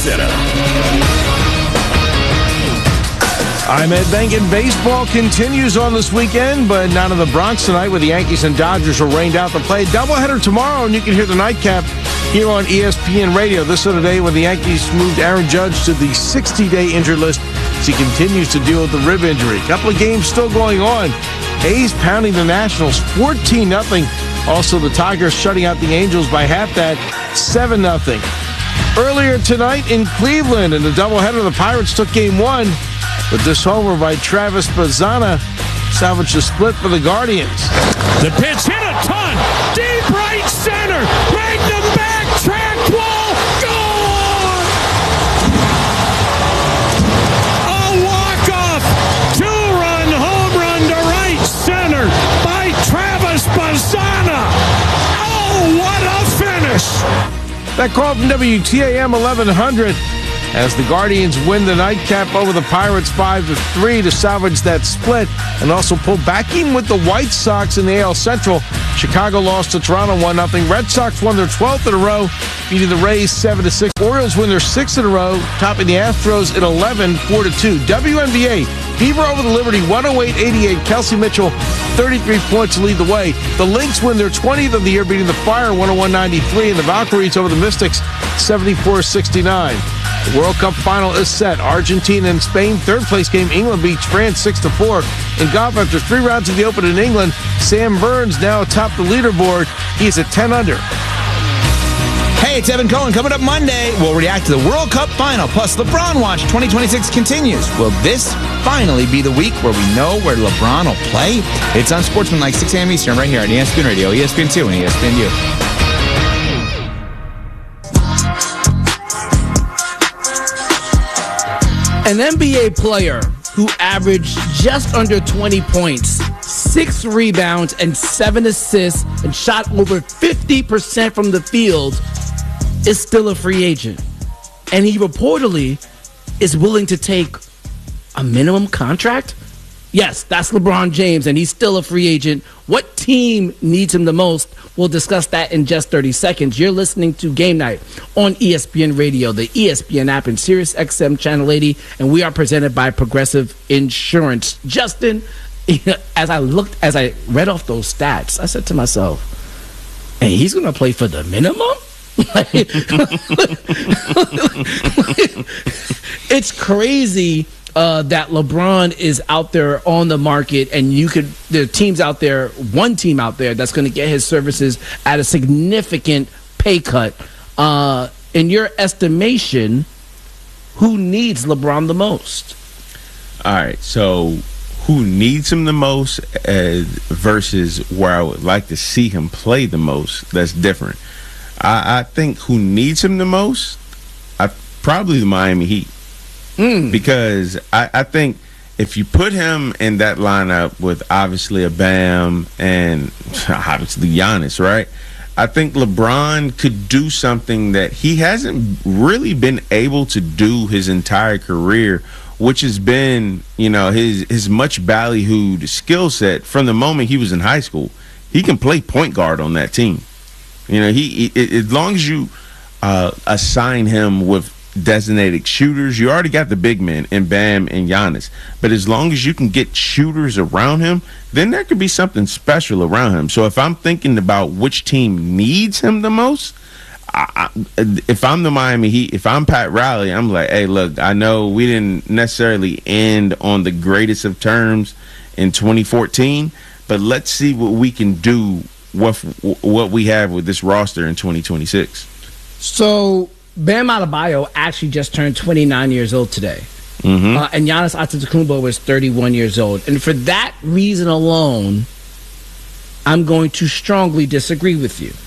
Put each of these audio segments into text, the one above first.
Center. I'm Ed Bengen. Baseball continues on this weekend, but not in the Bronx tonight, where the Yankees and Dodgers are rained out to play. Doubleheader tomorrow, and you can hear the nightcap here on ESPN Radio. This other day when the Yankees moved Aaron Judge to the 60-day injured list as he continues to deal with the rib injury. A couple of games still going on. A's pounding the Nationals 14-0. Also, the Tigers shutting out the Angels by half that, 7-0. Earlier tonight in Cleveland, in the doubleheader, the Pirates took Game 1. But this homer by Travis Bazzana salvaged a split for the Guardians. The pitch hit a ton. Deep right center. Magnum back. Track wall. Gone. A walk-off. Two-run home run to right center by Travis Bazzana. Oh, what a finish. That call from WTAM 1100. As the Guardians win the nightcap over the Pirates 5-3 to salvage that split and also pull back in with the White Sox in the AL Central. Chicago lost to Toronto 1-0. Red Sox won their 12th in a row, beating the Rays 7-6. Orioles win their 6th in a row, topping the Astros at 11, 4-2. WNBA, Fever over the Liberty 108-88. Kelsey Mitchell 33 points to lead the way. The Lynx win their 20th of the year, beating the Fire 101-93, and the Valkyries over the Mystics 74-69. The World Cup final is set. Argentina and Spain. Third place game, England beats France 6-4. In golf, after 3 rounds of the Open in England, Sam Burns now atop the leaderboard. He's at 10 under. Hey, it's Evan Cohen. Coming up Monday, we'll react to the World Cup final. Plus, LeBron Watch 2026 continues. Will this finally be the week where we know where LeBron will play? It's on Sportsmanlike 6 a.m. Eastern right here on ESPN Radio, ESPN2, and ESPNU. An NBA player who averaged just under 20 points, 6 rebounds, and 7 assists, and shot over 50% from the field is still a free agent. And he reportedly is willing to take a minimum contract? Yes, that's LeBron James, and he's still a free agent. What team needs him the most? We'll discuss that in just 30 seconds. You're listening to Game Night on ESPN Radio, the ESPN app, and Sirius XM Channel 80, and we are presented by Progressive Insurance. Justin, as I read off those stats, I said to myself, hey, he's going to play for the minimum? It's crazy. That LeBron is out there on the market, and there are teams out there, one team out there that's going to get his services at a significant pay cut. In your estimation, who needs LeBron the most? All right, so who needs him the most versus where I would like to see him play the most, that's different. I think who needs him the most, probably the Miami Heat. Because I think if you put him in that lineup with obviously a Bam and obviously Giannis, right? I think LeBron could do something that he hasn't really been able to do his entire career, which has been, his much ballyhooed skill set from the moment he was in high school. He can play point guard on that team. He as long as you assign him with designated shooters, you already got the big men in Bam and Giannis, but as long as you can get shooters around him, then there could be something special around him. So if I'm thinking about which team needs him the most, if I'm the Miami Heat, if I'm Pat Riley, I'm like, hey, look, I know we didn't necessarily end on the greatest of terms in 2014, but let's see what we can do with what we have with this roster in 2026. So Bam Adebayo actually just turned 29 years old today. And Giannis Antetokounmpo was 31 years old. And for that reason alone, I'm going to strongly disagree with you.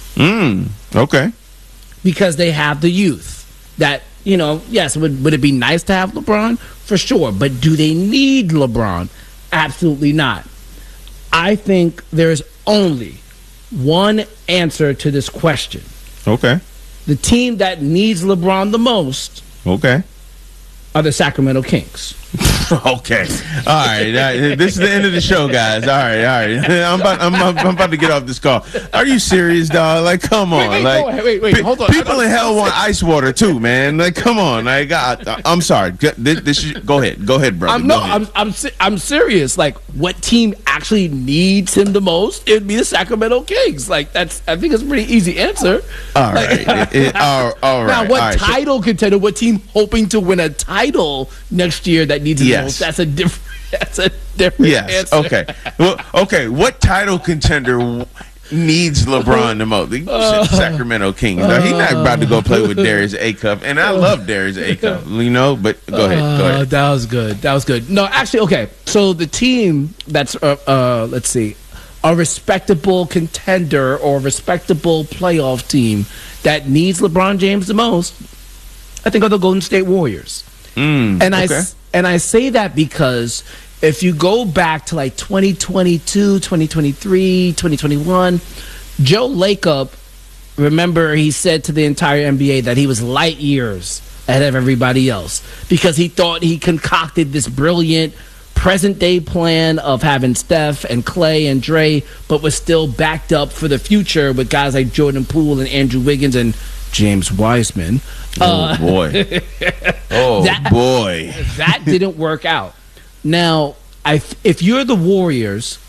Okay. Because they have the youth. That, yes, would it be nice to have LeBron? For sure. But do they need LeBron? Absolutely not. I think there's only one answer to this question. Okay. The team that needs LeBron the most are the Sacramento Kings. Okay. All right. This is the end of the show, guys. All right. I'm about to get off this call. Are you serious, dog? Like, come on. Wait. Hold on. People in hell want ice water too, man. Like, come on. Like, I'm sorry. Go ahead, brother. I'm serious. Like, what team actually needs him the most? It would be the Sacramento Kings. Like, I think it's a pretty easy answer. All right. All right. Now, what title contender? What team hoping to win a title next year that needs him the most? That's a different yes. answer. Okay. Well, okay. What title contender needs LeBron the most? Sacramento Kings. Now, he's not about to go play with Darius Acuff, and I love Darius Acuff, but go ahead. That was good. No, actually, okay. So the team that's let's see, a respectable contender or respectable playoff team that needs LeBron James the most, I think, are the Golden State Warriors. I say that because if you go back to like 2022, 2023, 2021, Joe Lacob, remember, he said to the entire NBA that he was light years ahead of everybody else because he thought he concocted this brilliant present-day plan of having Steph and Clay and Dre, but was still backed up for the future with guys like Jordan Poole and Andrew Wiggins and James Wiseman. Oh, boy. Boy. That didn't work out. Now, if you're the Warriors,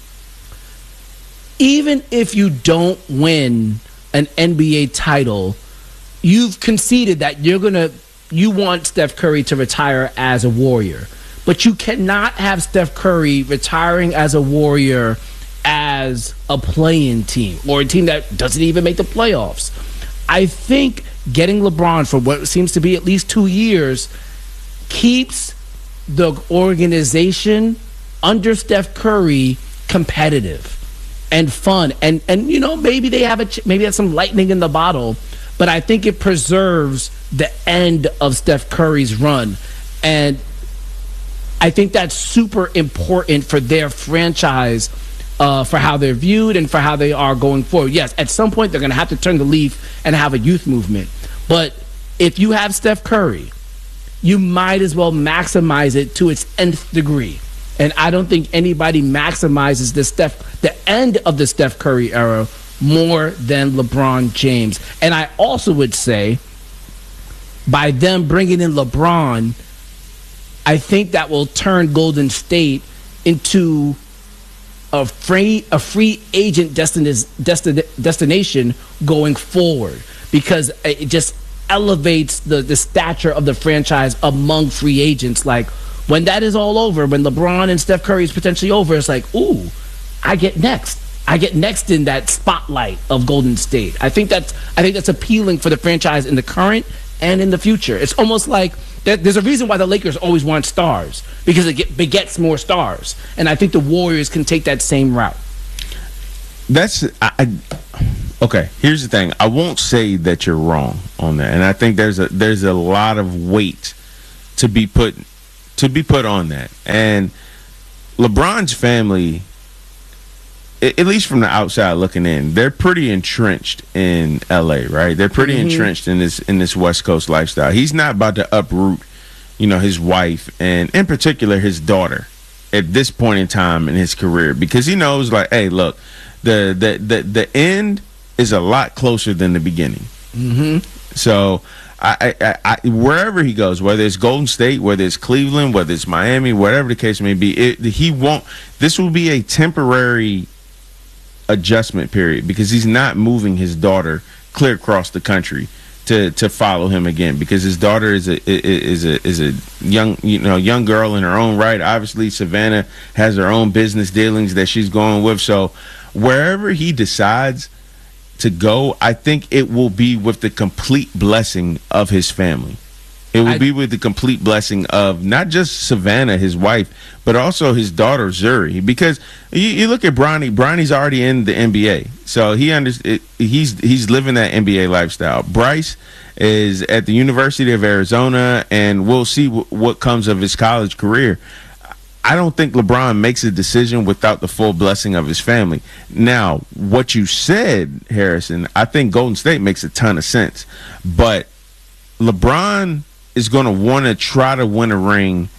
even if you don't win an NBA title, you've conceded that you want Steph Curry to retire as a Warrior. But you cannot have Steph Curry retiring as a Warrior as a play-in team or a team that doesn't even make the playoffs. I think getting LeBron for what seems to be at least 2 years keeps the organization under Steph Curry competitive and fun. And maybe they have maybe that's some lightning in the bottle, but I think it preserves the end of Steph Curry's run. And I think that's super important for their franchise, for how they're viewed and for how they are going forward. Yes, at some point they're going to have to turn the leaf and have a youth movement. But if you have Steph Curry, you might as well maximize it to its nth degree. And I don't think anybody maximizes the end of the Steph Curry era more than LeBron James. And I also would say, by them bringing in LeBron, I think that will turn Golden State into a free agent destination going forward, because it just elevates the stature of the franchise among free agents. Like, when that is all over, when LeBron and Steph Curry is potentially over, it's like, ooh, I get next in that spotlight of Golden State. I think that's appealing for the franchise in the current and in the future. It's almost like there's a reason why the Lakers always want stars, because it begets more stars. And I think the Warriors can take that same route. Okay, here's the thing. I won't say that you're wrong on that. And I think there's a lot of weight to be put on that. And LeBron's family, at least from the outside looking in, they're pretty entrenched in LA, right? They're pretty entrenched in this West Coast lifestyle. He's not about to uproot, his wife and in particular his daughter at this point in time in his career, because he knows, like, hey, look, the end is a lot closer than the beginning. So I wherever he goes, whether it's Golden State, whether it's Cleveland, whether it's Miami, whatever the case may be, this will be a temporary adjustment period, because he's not moving his daughter clear across the country to follow him again, because his daughter is a young girl in her own right. Obviously, Savannah has her own business dealings that she's going with. So wherever he decides to go, I think it will be with the complete blessing of his family. It will be with the complete blessing of not just Savannah, his wife, but also his daughter, Zuri. Because you look at Bronny. Bronny's already in the NBA. So he's living that NBA lifestyle. Bryce is at the University of Arizona, and we'll see what comes of his college career. I don't think LeBron makes a decision without the full blessing of his family. Now, what you said, Harrison, I think Golden State makes a ton of sense. But LeBron is going to want to try to win a ring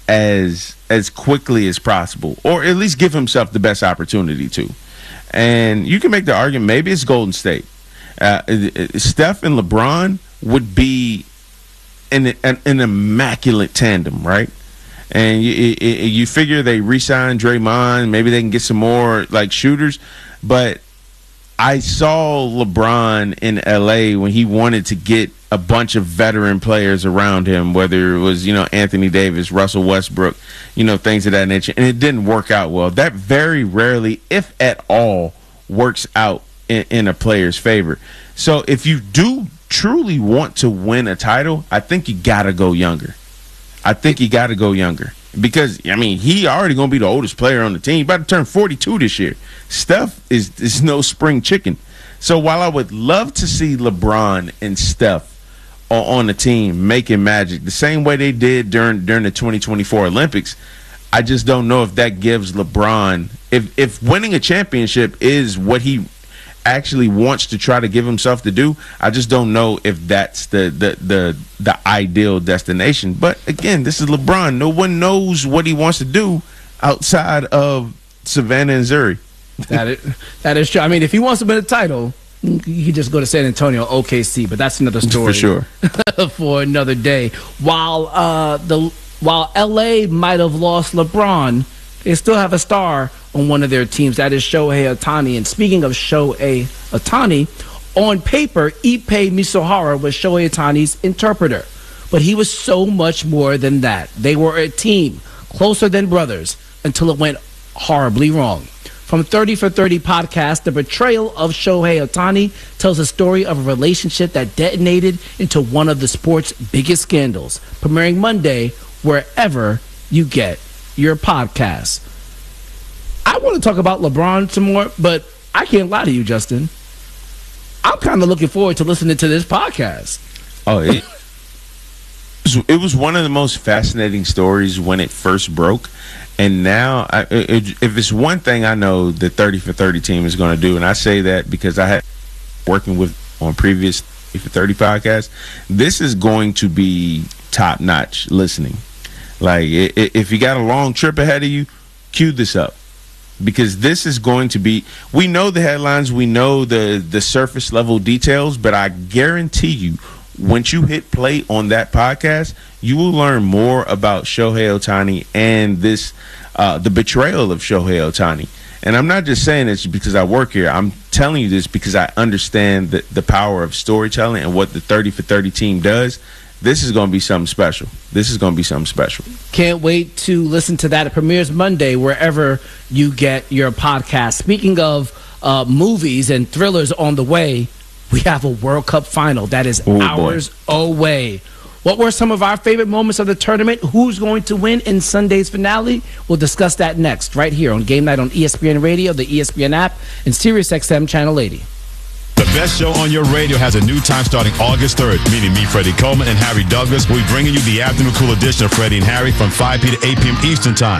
as quickly as possible, or at least give himself the best opportunity to. And you can make the argument maybe it's Golden State. Steph and LeBron would be an immaculate tandem, right? And you figure they re-sign Draymond, maybe they can get some more like shooters. But I saw LeBron in LA when he wanted to get a bunch of veteran players around him, whether it was, Anthony Davis, Russell Westbrook, things of that nature. And it didn't work out well. That very rarely, if at all, works out in a player's favor. So if you do truly want to win a title, I think you got to go younger. Because, he already going to be the oldest player on the team. About to turn 42 this year. Steph is no spring chicken. So while I would love to see LeBron and Steph on the team making magic the same way they did during the 2024 Olympics, I just don't know if that gives LeBron, if winning a championship is what he actually wants to try to give himself to do, I just don't know if that's the ideal destination. But again, this is LeBron. No one knows what he wants to do outside of Savannah and Zuri. That is true. If he wants to win a title, he could just go to San Antonio, OKC. But that's another story for sure for another day. While LA might have lost LeBron, they still have a star on one of their teams. That is Shohei Ohtani. And speaking of Shohei Ohtani, on paper, Ippei Misohara was Shohei Ohtani's interpreter. But he was so much more than that. They were a team, closer than brothers, until it went horribly wrong. From 30 for 30 podcast, the betrayal of Shohei Ohtani tells a story of a relationship that detonated into one of the sport's biggest scandals. Premiering Monday, wherever you get your podcast. I want to talk about LeBron some more, but I can't lie to you, Justin. I'm kind of looking forward to listening to this podcast. Oh, it was one of the most fascinating stories when it first broke. And now, if it's one thing I know the 30 for 30 team is going to do, and I say that because I had working with on previous 30 for 30 podcasts, this is going to be top-notch listening. Like, if you got a long trip ahead of you, cue this up. Because this is going to be, we know the headlines, we know the surface level details, but I guarantee you, once you hit play on that podcast, you will learn more about Shohei Ohtani and this, the betrayal of Shohei Ohtani. And I'm not just saying this because I work here. I'm telling you this because I understand the power of storytelling and what the 30 for 30 team does. This is going to be something special. Can't wait to listen to that. It premieres Monday wherever you get your podcast. Speaking of movies and thrillers on the way, we have a World Cup final that is hours away. What were some of our favorite moments of the tournament? Who's going to win in Sunday's finale? We'll discuss that next, right here on Game Night on ESPN Radio, the ESPN app, and SiriusXM Channel 80. The best show on your radio has a new time starting August 3rd. Meaning me, Freddie Coleman, and Harry Douglas will be bringing you the afternoon cool edition of Freddie and Harry from 5 p.m. to 8 p.m. Eastern Time.